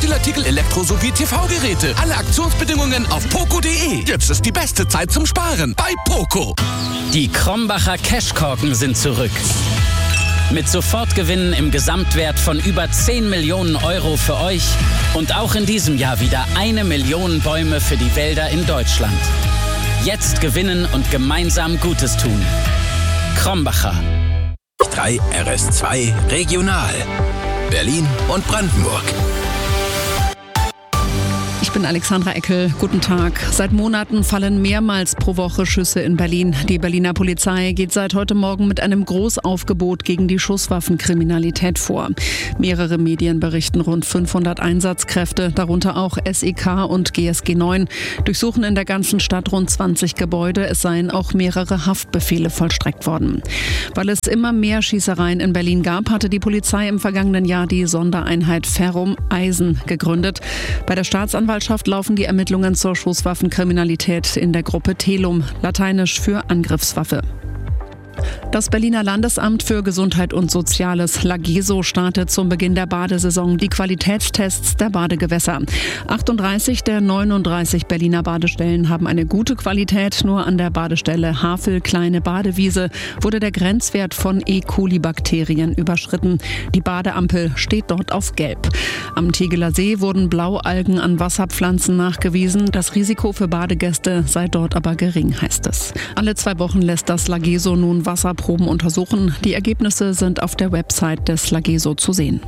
Textilartikel, Elektro- sowie TV-Geräte. Alle Aktionsbedingungen auf poco.de. Jetzt ist die beste Zeit zum Sparen bei Poco. Die Krombacher Cashkorken sind zurück. Mit Sofortgewinnen im Gesamtwert von über 10 Millionen Euro für euch und auch in diesem Jahr wieder 1 Million Bäume für die Wälder in Deutschland. Jetzt gewinnen und gemeinsam Gutes tun. Krombacher. 3 RS2 Regional. Berlin und Brandenburg. Ich bin Alexandra Eckel. Guten Tag. Seit Monaten fallen mehrmals pro Woche Schüsse in Berlin. Die Berliner Polizei geht seit heute Morgen mit einem Großaufgebot gegen die Schusswaffenkriminalität vor. Mehrere Medien berichten, rund 500 Einsatzkräfte, darunter auch SEK und GSG 9, durchsuchen in der ganzen Stadt rund 20 Gebäude. Es seien auch mehrere Haftbefehle vollstreckt worden. Weil es immer mehr Schießereien in Berlin gab, hatte die Polizei im vergangenen Jahr die Sondereinheit Ferrum Eisen gegründet. Bei der Staatsanwaltschaft laufen die Ermittlungen zur Schusswaffenkriminalität in der Gruppe Telum, lateinisch für Angriffswaffe. Das Berliner Landesamt für Gesundheit und Soziales, LAGESO, startet zum Beginn der Badesaison die Qualitätstests der Badegewässer. 38 der 39 Berliner Badestellen haben eine gute Qualität. Nur an der Badestelle Havel Kleine Badewiese wurde der Grenzwert von E. coli-Bakterien überschritten. Die Badeampel steht dort auf Gelb. Am Tegeler See wurden Blaualgen an Wasserpflanzen nachgewiesen. Das Risiko für Badegäste sei dort aber gering, heißt es. Alle 2 Wochen lässt das LAGESO nun Wasserproben untersuchen. Die Ergebnisse sind auf der Website des LAGESO zu sehen.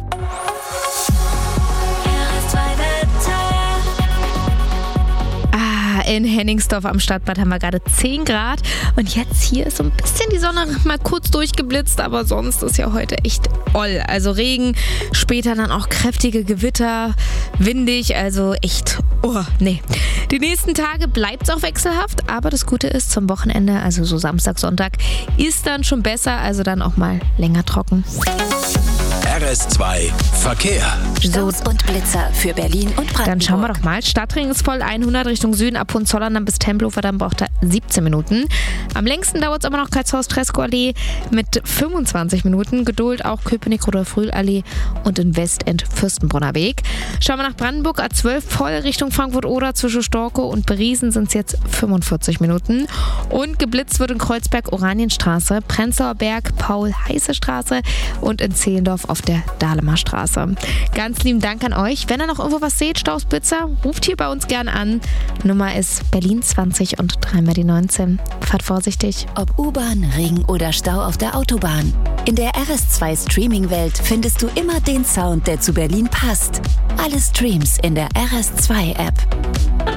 In Hennigsdorf am Stadtbad haben wir gerade 10 Grad und jetzt hier ist so ein bisschen die Sonne mal kurz durchgeblitzt, aber sonst ist ja heute echt oll. Also Regen, später dann auch kräftige Gewitter, windig, also echt, Die nächsten Tage bleibt es auch wechselhaft, aber das Gute ist, zum Wochenende, also so Samstag, Sonntag, ist dann schon besser, also dann auch mal länger trocken. RS2 Verkehr. Staus und Blitzer für Berlin und Brandenburg. Dann schauen wir doch mal. Stadtring ist voll 100 Richtung Süden, ab Hohenzollern dann bis Tempelhofer, dann braucht er 17 Minuten. Am längsten dauert es aber noch Karlshaus-Treskow-Allee mit 25 Minuten. Geduld auch Köpenick-Rudolf-Rühl-Allee und in Westend Fürstenbrunner Weg. Schauen wir nach Brandenburg, A12 voll Richtung Frankfurt-Oder zwischen Storkow und Beriesen sind es jetzt 45 Minuten. Und geblitzt wird in Kreuzberg Oranienstraße, Prenzlauer Berg, Paul-Heiße-Straße und in Zehlendorf auf der Dahlemer Straße. Ganz lieben Dank an euch. Wenn ihr noch irgendwo was seht, Staus, Blitzer, ruft hier bei uns gern an. Nummer ist Berlin 20 und 3 die 19. Fahrt vorsichtig. Ob U-Bahn, Ring oder Stau auf der Autobahn. In der RS2 Streaming-Welt findest du immer den Sound, der zu Berlin passt. Alle Streams in der RS2-App.